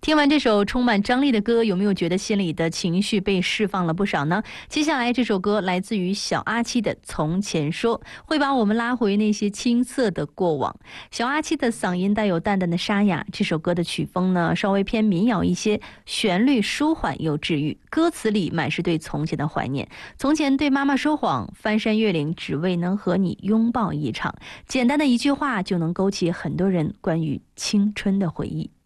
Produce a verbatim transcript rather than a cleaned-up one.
听完这首充满张力的歌，有没有觉得心里的情绪被释放了不少呢？接下来这首歌来自于小阿七的《从前说》，会把我们拉回那些青涩的过往。小阿七的嗓音带有淡淡的沙哑，这首歌的曲风呢稍微偏民谣一些，旋律舒缓又治愈，歌词里满是对从前的怀念。从前对妈妈说谎，翻山越岭只为能和你拥抱一场。简单的一句话就能勾起很多人关于青春的回忆。